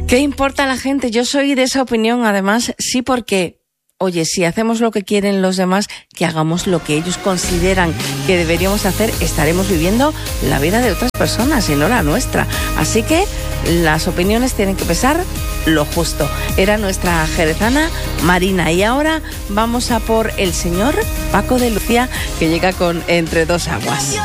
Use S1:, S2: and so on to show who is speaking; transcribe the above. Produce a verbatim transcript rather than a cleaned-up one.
S1: ¿Qué importa a la gente? Yo soy de esa opinión, además, sí, porque, oye, si hacemos lo que quieren los demás, que hagamos lo que ellos consideran que deberíamos hacer, estaremos viviendo la vida de otras personas y no la nuestra. Así que las opiniones tienen que pesar lo justo. Era nuestra jerezana Marina. Y ahora vamos a por el señor Paco de Lucía, que llega con Entre dos aguas.